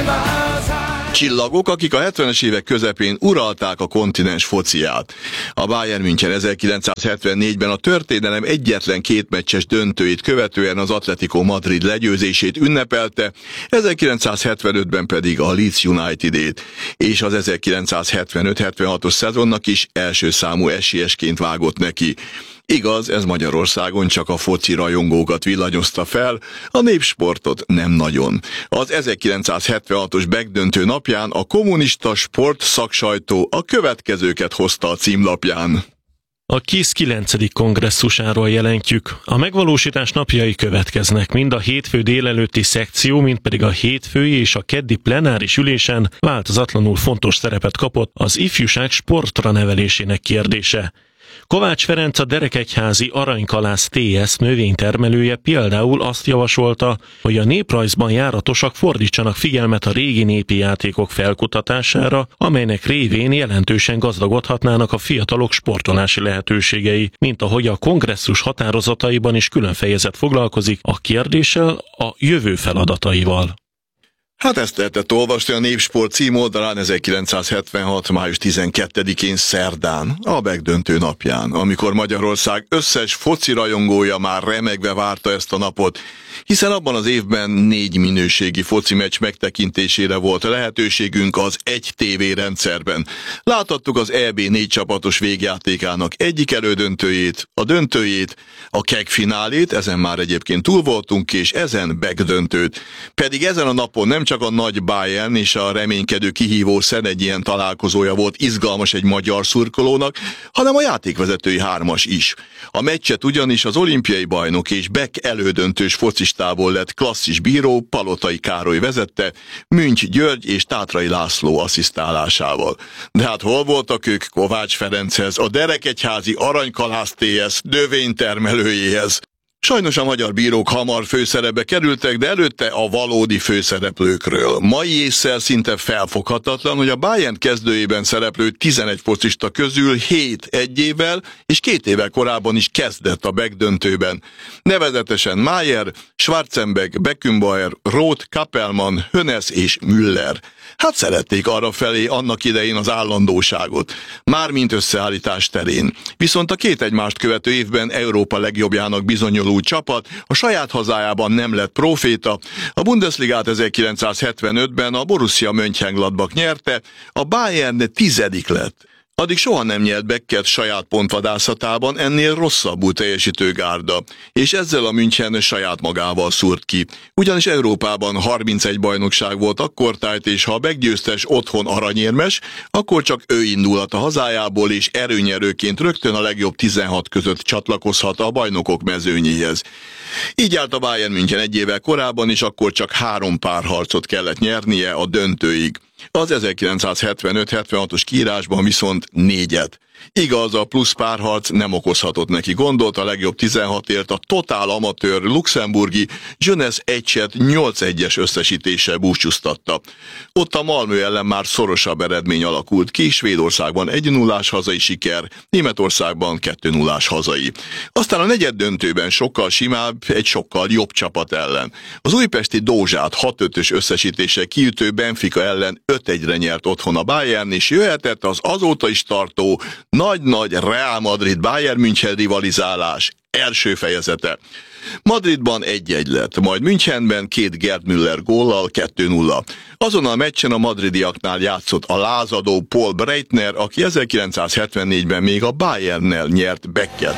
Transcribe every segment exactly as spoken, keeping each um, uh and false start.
Csillagok, akik a hetvenes évek közepén uralták a kontinens fociát. A Bayern München ezerkilencszázhetvennégyben a történelem egyetlen kétmeccses döntőjét követően az Atletico Madrid legyőzését ünnepelte, ezerkilencszázhetvenötben pedig a Leeds Unitedét, és az ezerkilencszázhetvenöt hetvenhatos szezonnak is első számú esélyesként vágott neki. Igaz, ez Magyarországon csak a foci rajongókat villanyozta fel, a népsportot nem nagyon. Az ezerkilencszázhetvenhatos megdöntő napján a kommunista sport szaksajtó a következőket hozta a címlapján. A KISZ kilencedik kongresszusáról jelentjük. A megvalósítás napjai következnek, mind a hétfő délelőtti szekció, mind pedig a hétfői és a keddi plenáris ülésen változatlanul fontos szerepet kapott az ifjúság sportra nevelésének kérdése. Kovács Ferenc, a Derekegyházi Aranykalász té es növénytermelője például azt javasolta, hogy a néprajzban járatosak fordítsanak figyelmet a régi népi játékok felkutatására, amelynek révén jelentősen gazdagodhatnának a fiatalok sportolási lehetőségei, mint ahogy a kongresszus határozataiban is külön fejezet foglalkozik a kérdéssel, a jövő feladataival. Hát ezt lehetett olvasni a Népsport címoldalán ezerkilencszázhetvenhat május tizenkettedikén szerdán, a megdöntő napján, amikor Magyarország összes foci rajongója már remegve várta ezt a napot, hiszen abban az évben négy minőségi foci meccs megtekintésére volt lehetőségünk az egy tévé rendszerben. Láthattuk az é bé négy csapatos végjátékának egyik elődöntőjét, a döntőjét, a kegfinálét, ezen már egyébként túl voltunk, és ezen megdöntőt. Pedig ezen a napon nem csak a nagy Bayern és a reménykedő kihívó Szen egy ilyen találkozója volt izgalmas egy magyar szurkolónak, hanem a játékvezetői hármas is. A meccset ugyanis az olimpiai bajnok és Beck elődöntős focistából lett klasszis bíró Palotai Károly vezette, Münch György és Tátrai László asszisztálásával. De hát hol voltak ők Kovács Ferenchez, a Derekegyházi Aranykalász té es növénytermelőjéhez? Sajnos a magyar bírók hamar főszerepbe kerültek, de előtte a valódi főszereplőkről. Mai ésszel szinte felfoghatatlan, hogy a Bayern kezdőjében szereplő tizenegy focista közül hét egy évvel és két évvel korábban is kezdett a megdöntőben. Nevezetesen Maier, Schwarzenbeck, Beckenbauer, Roth, Kappelmann, Hönes és Müller. Hát szerették arra felé annak idején az állandóságot, mármint összeállítás terén. Viszont a két egymást követő évben Európa legjobbjának bizonyuló csapat a saját hazájában nem lett proféta. A Bundesligát ezerkilencszázhetvenötben a Borussia Mönchengladbach nyerte, a Bayern tizedik lett. Addig soha nem nyert Beckett saját pontvadászatában ennél rosszabbul teljesítő gárda, és ezzel a München saját magával szúrt ki. Ugyanis Európában harmincegy bajnokság volt akkortájt, és ha a meggyőztes otthon aranyérmes, akkor csak ő indulhat a hazájából, és erőnyerőként rögtön a legjobb tizenhat között csatlakozhat a bajnokok mezőnyéhez. Így állt a Bayern München egy évvel korábban, és akkor csak három párharcot kellett nyernie a döntőig. Az ezerkilencszázhetvenöt hetvenhatos kiírásban viszont négyet. Igaz, a plusz párharc nem okozhatott neki gondot, a legjobb tizenhatért a totál amatőr luxemburgi Jeunesse Egyset nyolc egyes összesítéssel búcsúztatta. Ott a Malmö ellen már szorosabb eredmény alakult ki, Svédországban egy nullás hazai siker, Németországban kettő nullás hazai. Aztán a negyed döntőben sokkal simább, egy sokkal jobb csapat ellen. Az újpesti Dózsát hat ötös összesítéssel kiütő Benfica ellen öt egyre nyert otthon a Bayern, és jöhetett az azóta is tartó nagy-nagy Real Madrid-Bayern München rivalizálás első fejezete. Madridban egy egy lett, majd Münchenben két Gerd Müller góllal kettő nulla. Azon a meccsen a madridiaknál játszott a lázadó Paul Breitner, aki ezerkilencszázhetvennégyben még a Bayernnel nyert Becket.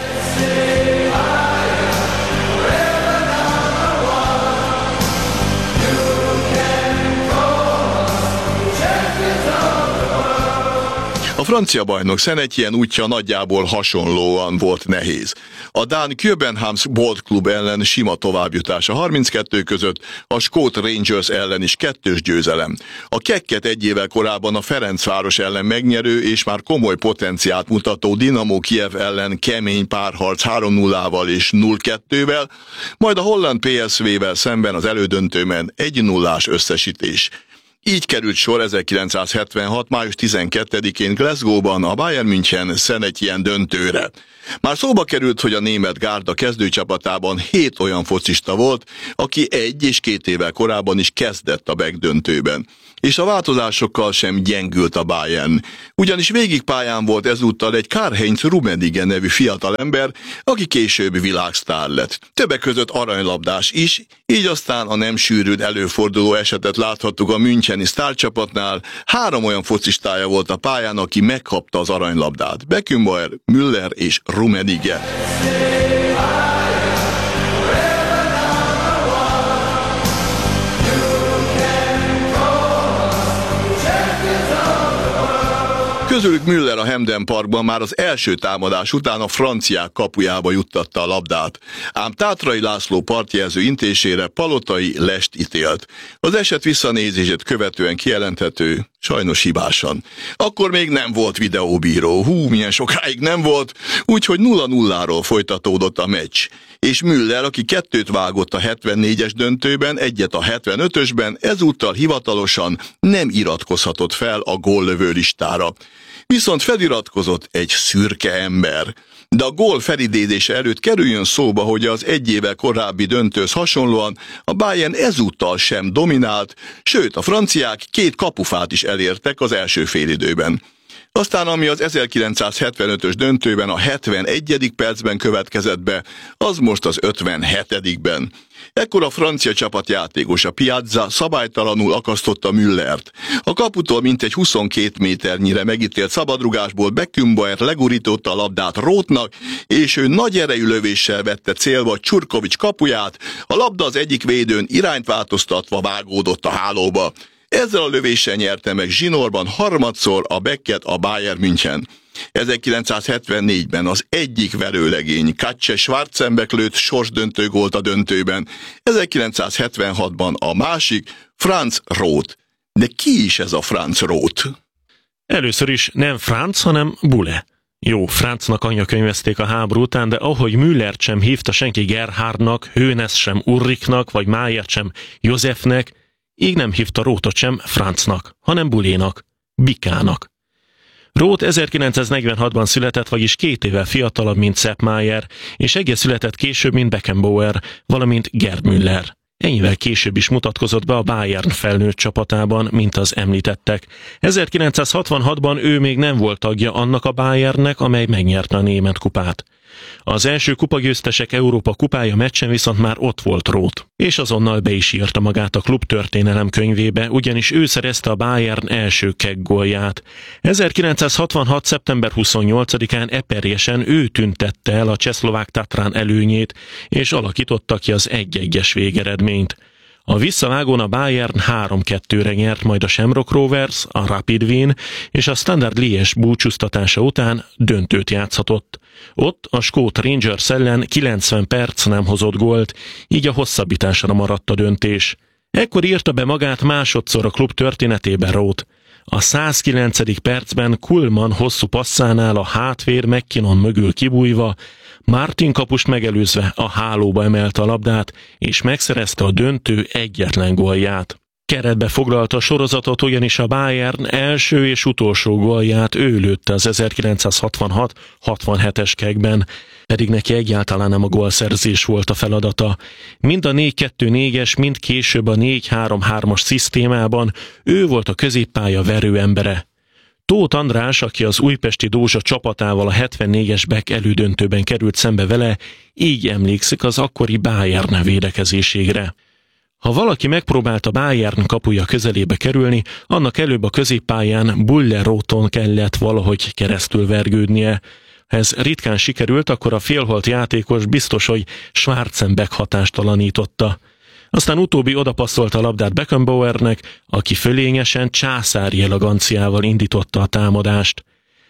A francia bajnok Szenetjen útja nagyjából hasonlóan volt nehéz. A dán Köbenhavns Bold Club ellen sima továbbjutás a harminckettő között, a skót Rangers ellen is kettős győzelem. A Kekket egy évvel korábban a Ferencváros ellen megnyerő és már komoly potenciált mutató Dinamo Kijev ellen kemény párharc három nullával és nulla kettővel, majd a holland pé es vé-vel szemben az elődöntőben egy nullás összesítés. Így került sor ezerkilencszázhetvenhat. május tizenkettedikén Glasgow-ban a Bayern München Saint Etienne döntőre. Már szóba került, hogy a német gárda kezdőcsapatában hét olyan focista volt, aki egy és két évvel korábban is kezdett a megdöntőben. És a változásokkal sem gyengült a Bayern. Ugyanis végig pályán volt ezúttal egy Karl-Heinz Rummenigge nevű fiatalember, aki később világsztár lett. Többek között aranylabdás is, így aztán a nem sűrűn előforduló esetet láthattuk a müncheni sztárcsapatnál. Három olyan focistája volt a pályán, aki megkapta az aranylabdát. Beckenbauer, Müller és Rummenigge. Közülük Müller a Hamden Parkban már az első támadás után a franciák kapujába juttatta a labdát. Ám Tátrai László partjelző intésére Palotai lest ítélt. Az eset visszanézését követően kijelenthető, sajnos hibásan. Akkor még nem volt videóbíró, hú, milyen sokáig nem volt, úgyhogy nulla nulláról folytatódott a meccs. És Müller, aki kettőt vágott a hetvennégyes döntőben, egyet a hetvenötösben, ezúttal hivatalosan nem iratkozhatott fel a góllövő listára. Viszont feliratkozott egy szürke ember. De a gól felidézése előtt kerüljön szóba, hogy az egy évvel korábbi döntőhöz hasonlóan a Bayern ezúttal sem dominált, sőt a franciák két kapufát is elértek az első félidőben. Aztán ami az ezerkilencszázhetvenötös döntőben a hetvenegyedik percben következett be, az most az ötvenhetedikben. Ekkor a francia csapat játékosa Piazza szabálytalanul akasztotta Müllert. A kaputól mintegy huszonkét méternyire megítélt szabadrugásból Beckenbauer legurította a labdát Rothnak, és ő nagy erejű lövéssel vette célba Csurkovics kapuját, a labda az egyik védőn irányt változtatva vágódott a hálóba. Ezzel a lövéssel nyerte meg zsinórban harmadszor a Becket a Bayern München. ezerkilencszázhetvennégyben az egyik verőlegény Katje Schwarzenbeck lőtt sorsdöntő gólt a döntőben, ezerkilencszázhetvenhatban a másik Franz Roth. De ki is ez a Franz Roth? Először is nem Franz, hanem Bule. Jó, Franznak anyja könyvezték a háború után, de ahogy Müllert sem hívta senki Gerhardnak, Hoeneß sem Ulrichnak, vagy Mayert sem Józsefnek, így nem hívta Rothot sem Franznak, hanem Bulénak, Bikának. Roth ezerkilencszáznegyvenhatban született, vagyis két évvel fiatalabb, mint Sepp Maier, és egész született később, mint Beckenbauer, valamint Gerd Müller. Ennyivel később is mutatkozott be a Bayern felnőtt csapatában, mint az említettek. ezerkilencszázhatvanhatban ő még nem volt tagja annak a Bayernnek, amely megnyerte a német kupát. Az első kupagyőztesek Európa kupája meccsen viszont már ott volt Roth, és azonnal be is írta magát a klub történelem könyvébe, ugyanis ő szerezte a Bayern első keg gólját. ezerkilencszázhatvanhat. szeptember huszonnyolcadikán eperjesen ő tüntette el a csehszlovák Tatran előnyét, és alakította ki az egy-egyes végeredményt. A visszavágón a Bayern három kettőre nyert, majd a Shamrock Rovers, a Rapid Wien és a Standard Liège búcsúztatása után döntőt játszhatott. Ott a skót Rangers ellen kilencven perc nem hozott gólt, így a hosszabbításra maradt a döntés. Ekkor írta be magát másodszor a klub történetében Roth. A százkilencedik percben Kuhlmann hosszú passzánál a hátvér McKinnon mögül kibújva, Martin kapust megelőzve a hálóba emelte a labdát, és megszerezte a döntő egyetlen gólját. Keretbe foglalta a sorozatot, ugyanis a Bayern első és utolsó gólját ő lőtte az ezerkilencszázhatvanhat hatvanhetes kegben, pedig neki egyáltalán nem a gólszerzés volt a feladata. Mind a négy kettő négyes, mind később a négy három hármas szisztémában ő volt a középpálya verőembere. Tóth András, aki az újpesti Dózsa csapatával a hetvennégyes Beck elődöntőben került szembe vele, így emlékszik az akkori Bayern védekezésére. Ha valaki megpróbált a Bayern kapuja közelébe kerülni, annak előbb a középpályán Bulle Rothon kellett valahogy keresztül vergődnie. Ha ez ritkán sikerült, akkor a félholt játékos biztos, hogy Schwarzenbeck hatástalanította. Aztán utóbbi odapasszolta a labdát Beckenbauernek, aki fölényesen, császári eleganciával indította a támadást.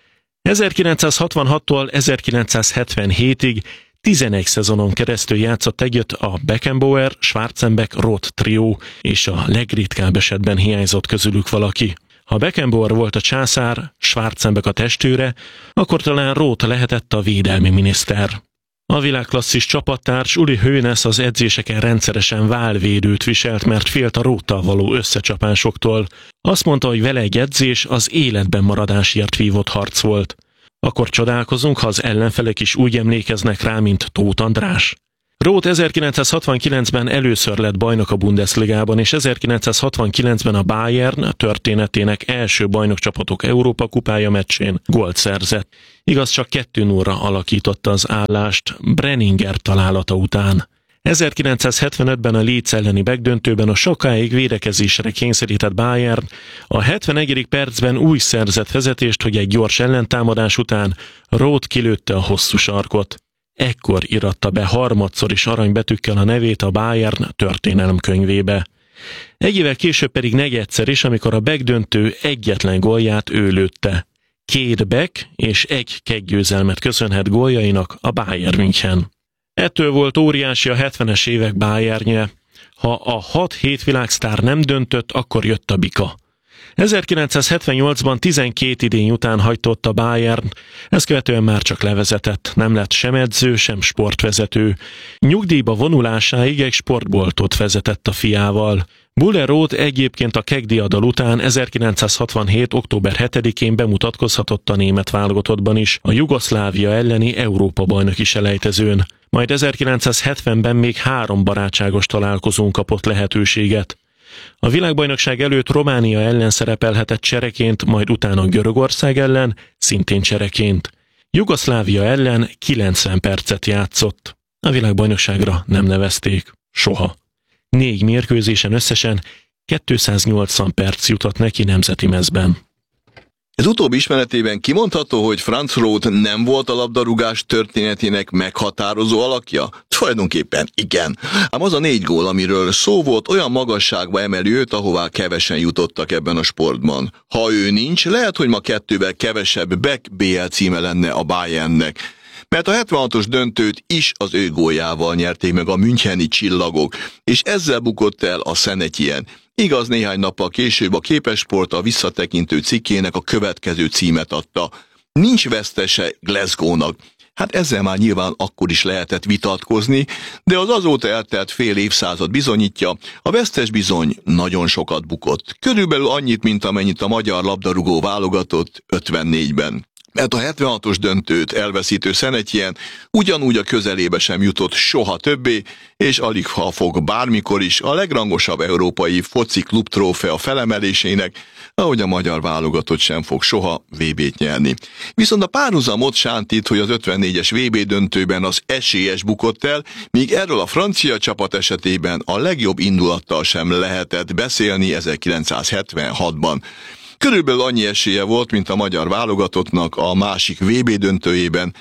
ezerkilencszázhatvanhattól ezerkilencszázhetvenhétig tizenegy szezonon keresztül játszott együtt a Beckenbauer, Schwarzenbeck, Roth trió, és a legritkább esetben hiányzott közülük valaki. Ha Beckenbauer volt a császár, Schwarzenbeck a testőre, akkor talán Roth lehetett a védelmi miniszter. A világklasszis csapattárs Uli Hoeneß az edzéseken rendszeresen válvédőt viselt, mert félt a Róttal való összecsapásoktól. Azt mondta, hogy vele egy edzés az életben maradásért vívott harc volt. Akkor csodálkozunk, ha az ellenfelek is úgy emlékeznek rá, mint Tóth András. Roth ezerkilencszázhatvankilencben először lett bajnok a Bundesligában, és ezerkilencszázhatvankilencben a Bayern történetének első bajnokcsapatok Európa kupája meccsén gólt szerzett. Igaz, csak kettő nullra alakította az állást Brenninger találata után. ezerkilencszázhetvenötben a Leeds elleni megdöntőben a sokáig védekezésre kényszerített Bayern a hetvenegyedik percben úgy szerzett vezetést, hogy egy gyors ellentámadás után Roth kilőtte a hosszú sarkot. Ekkor iratta be harmadszor is aranybetűkkel a nevét a Bayern történelemkönyvébe. Egy évvel később pedig negyedszer is, amikor a megdöntő egyetlen gólját ő lőtte. Két back és egy keggyőzelmet köszönhet góljainak a Bayern München. Ettől volt óriási a hetvenes évek Bayernje. Ha a hat-hét világsztár nem döntött, akkor jött a bika. ezerkilencszázhetvennyolcban tizenkét idény után hagytott a Bayern, ezt követően már csak levezetett, nem lett sem edző, sem sportvezető. Nyugdíjba vonulásáig egy sportboltot vezetett a fiával. Müller Roth egyébként a kegdiadal után ezerkilencszázhatvanhét. október hetedikén bemutatkozhatott a német válogatottban is, a Jugoszlávia elleni Európa-bajnoki selejtezőn. Majd ezerkilencszázhetvenben még három barátságos találkozón kapott lehetőséget. A világbajnokság előtt Románia ellen szerepelhetett csereként, majd utána Görögország ellen, szintén csereként. Jugoszlávia ellen kilencven percet játszott. A világbajnokságra nem nevezték. Soha. Négy mérkőzésen összesen kétszáznyolcvan perc jutott neki nemzeti mezben. Ez utóbbi ismeretében kimondható, hogy Franz Roth nem volt a labdarúgás történetének meghatározó alakja? Tulajdonképpen igen. Ám az a négy gól, amiről szó volt, olyan magasságba emeli őt, ahová kevesen jutottak ebben a sportban. Ha ő nincs, lehet, hogy ma kettővel kevesebb Beck bé el címe lenne a Bayernnek. Mert a hetvenhatos döntőt is az ő góljával nyerték meg a müncheni csillagok, és ezzel bukott el a Szenetjen. Igaz, néhány nappal később a Képesport a visszatekintő cikkének a következő címet adta. Nincs vesztese Glasgow-nak. Hát ezzel már nyilván akkor is lehetett vitatkozni, de az azóta eltelt fél évszázad bizonyítja, a vesztes bizony nagyon sokat bukott. Körülbelül annyit, mint amennyit a magyar labdarúgó válogatott ötvennégyben. Mert a hetvenhatos döntőt elveszítő Szenetjen ugyanúgy a közelébe sem jutott soha többé, és alig ha fog bármikor is a legrangosabb európai foci klub trófea felemelésének, ahogy a magyar válogatott sem fog soha vé bét nyerni. Viszont a párhuzamot sántít, hogy az ötvennégyes vé bé döntőben az es é es bukott el, míg erről a francia csapat esetében a legjobb indulattal sem lehetett beszélni ezerkilencszázhetvenhatban. Körülbelül annyi esélye volt, mint a magyar válogatottnak a másik vé bé döntőjében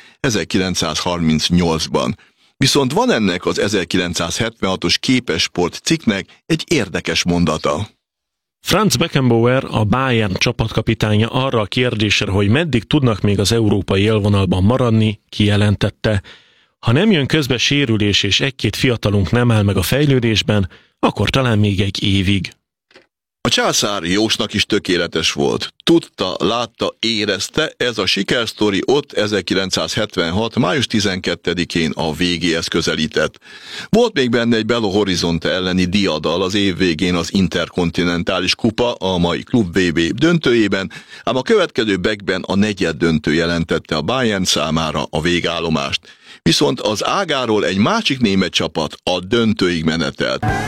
ezerkilencszázharmincnyolcban. Viszont van ennek az ezerkilencszázhetvenhatos Képesport cikknek egy érdekes mondata. Franz Beckenbauer, a Bayern csapatkapitánya arra a kérdésre, hogy meddig tudnak még az európai élvonalban maradni, kijelentette: ha nem jön közbe sérülés és egy-két fiatalunk nem áll meg a fejlődésben, akkor talán még egy évig. A császár Jósnak is tökéletes volt. Tudta, látta, érezte, ez a sikersztori ott ezerkilencszázhetvenhat. május tizenkettedikén a végéhez közelített. Volt még benne egy Belo Horizonte elleni diadal az év végén az Interkontinentális kupa, a mai klub vé bé döntőjében, ám a következő Beckben a negyed döntő jelentette a Bayern számára a végállomást. Viszont az ágáról egy másik német csapat a döntőig menetelt.